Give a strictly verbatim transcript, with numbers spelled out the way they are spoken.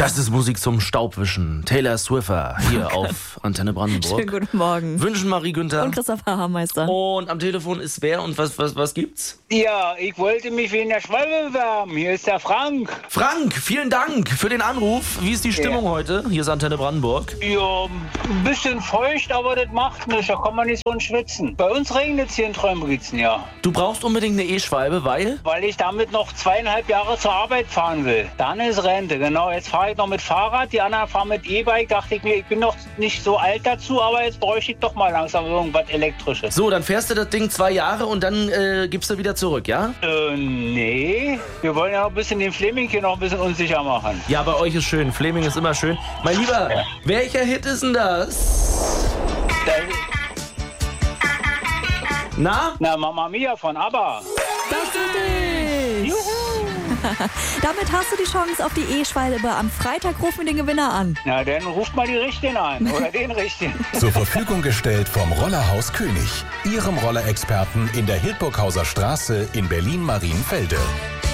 Das ist Musik zum Staubwischen. Taylor Swiffer hier auf Antenne Brandenburg. Schönen guten Morgen. Wünschen Marie Günther. Und Christopher Hameister. Und am Telefon ist wer und was, was, was gibt's? Ja, ich wollte mich wegen der Schwalbe bewerben. Hier ist der Frank. Frank, vielen Dank für den Anruf. Wie ist die Stimmung Ja. heute? Hier ist Antenne Brandenburg. Ja, ein bisschen feucht, aber das macht nichts. Da kann man nicht so schwitzen. Bei uns regnet es hier in Treumbrezen, ja. Du brauchst unbedingt eine E-Schwalbe, weil? Weil ich damit noch zweieinhalb Jahre zur Arbeit fahren will. Dann ist Rente, genau. Jetzt fahre ich noch mit Fahrrad, die anderen fahren mit E-Bike. Dachte ich mir, ich bin noch nicht so alt dazu, aber jetzt bräuchte ich doch mal langsam irgendwas Elektrisches. So, dann fährst du das Ding zwei Jahre und dann äh, gibst du wieder zurück, ja? Äh, nee. Wir wollen ja noch ein bisschen den Fleming hier noch ein bisschen unsicher machen. Ja, bei euch ist schön. Fleming ist immer schön. Mein Lieber, Ja. welcher Hit ist denn das? Da, Na? na, Mama Mia von ABBA. Das ist dich. Damit hast du die Chance auf die E-Schwalbe. Am Freitag rufen wir den Gewinner an. Na, dann ruft mal die Richtigen an. Oder den Richtigen. Zur Verfügung gestellt vom Rollerhaus König, Ihrem Rollerexperten in der Hildburghauser Straße in Berlin-Marienfelde.